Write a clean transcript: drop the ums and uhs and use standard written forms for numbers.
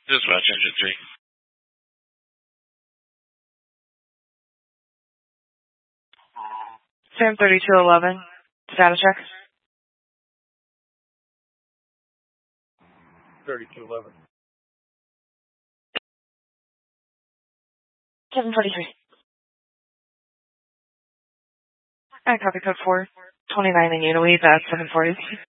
Dispatch engine 3. Sam 3211. Status check. 3211. 743. I copy code 429 in Unity. That's 740.